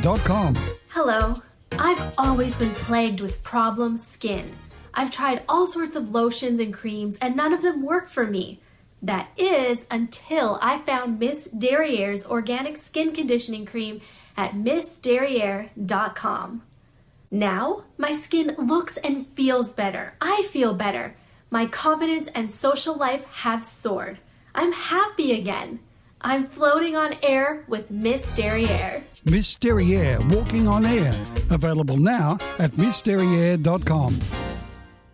missderriere.com. Hello. I've always been plagued with problem skin. I've tried all sorts of lotions and creams, and none of them work for me. That is, until I found Miss Derriere's organic skin conditioning cream at missderriere.com. Now, my skin looks and feels better. I feel better. My confidence and social life have soared. I'm happy again. I'm floating on air with Miss Derriere. Miss Derriere, walking on air. Available now at missderriere.com.